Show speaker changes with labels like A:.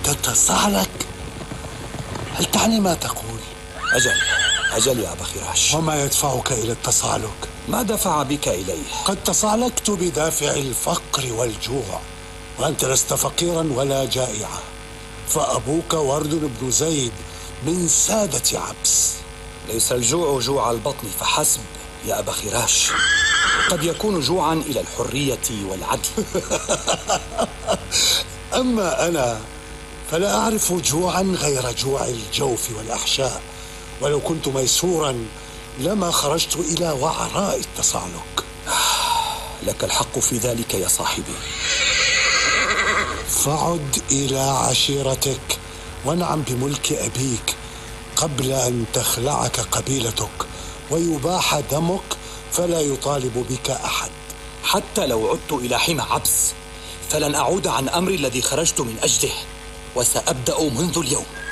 A: تتصالك؟ هل تعني ما تقول؟
B: أجل يا أبا خراش.
A: وما يدفعك إلى التصالك؟
B: ما دفع بك إليه؟
A: قد تصالكت بدافع الفقر والجوع، وأنت لست فقيرا ولا جائعا، فأبوك ورد بن زيد من سادة عبس.
B: ليس الجوع جوع البطن فحسب يا أبا خراش، قد يكون جوعا إلى الحرية والعدل.
A: أما أنا فلا أعرف جوعا غير جوع الجوف والأحشاء، ولو كنت ميسورا لما خرجت إلى وعراء التصالك.
B: لك الحق في ذلك يا صاحبي.
A: فعد إلى عشيرتك وانعم بملك أبيك قبل أن تخلعك قبيلتك ويباح دمك فلا يطالب بك أحد.
B: حتى لو عدت إلى حمى عبس فلن أعود عن أمري الذي خرجت من أجله، وسأبدأ منذ اليوم.